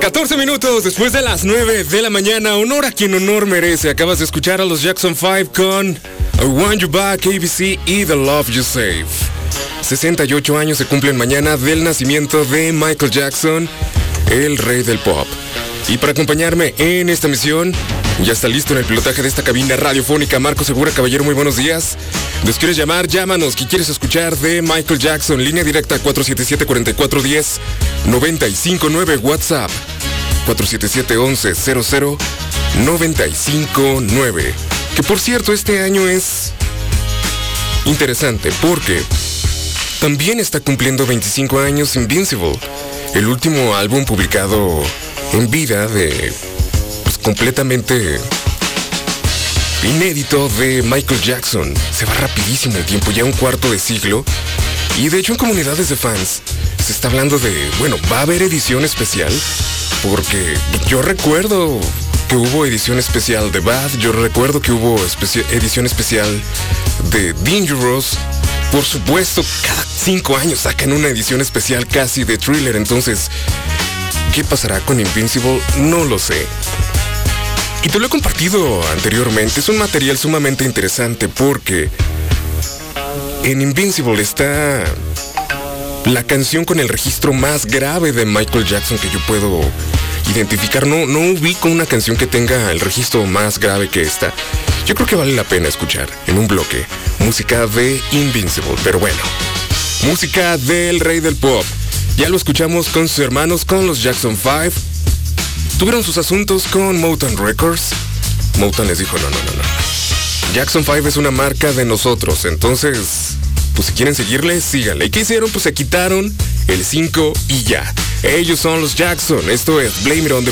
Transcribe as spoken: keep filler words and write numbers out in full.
catorce minutos después de las nueve de la mañana. Honor a quien honor merece. Acabas de escuchar a los Jackson five con I Want You Back, A B C y The Love You Save. sesenta y ocho años se cumplen mañana del nacimiento de Michael Jackson, el rey del pop. Y para acompañarme en esta misión, ya está listo en el pilotaje de esta cabina radiofónica Marco Segura. Caballero, muy buenos días. ¿Nos quieres llamar? Llámanos. ¿Qué quieres escuchar de Michael Jackson? Línea directa cuatro siete siete, cuatro cuatro uno cero, nueve cinco nueve. WhatsApp cuatro siete siete, once, cero cero, nueve cinco nueve. Que por cierto, este año es interesante porque también está cumpliendo veinticinco años Invincible, el último álbum publicado en vida de, pues, completamente inédito de Michael Jackson. Se va rapidísimo el tiempo, ya un cuarto de siglo. Y de hecho en comunidades de fans se está hablando de, bueno, va a haber edición especial, porque yo recuerdo que hubo edición especial de Bad, yo recuerdo que hubo especi- edición especial de Dangerous. Por supuesto, cada cinco años sacan una edición especial casi de Thriller. Entonces, ¿qué pasará con Invincible? No lo sé. Y te lo he compartido anteriormente. Es un material sumamente interesante porque en Invincible está la canción con el registro más grave de Michael Jackson que yo puedo identificar. No, no ubico una canción que tenga el registro más grave que esta. Yo creo que vale la pena escuchar en un bloque música de Invincible. Pero bueno, música del rey del pop. Ya lo escuchamos con sus hermanos, con los Jackson five. Tuvieron sus asuntos con Motown Records. Motown les dijo, no, no, no, no. Jackson five es una marca de nosotros. Entonces, pues si quieren seguirle, síganle. ¿Y qué hicieron? Pues se quitaron el cinco y ya. Ellos son los Jackson. Esto es Blame It on the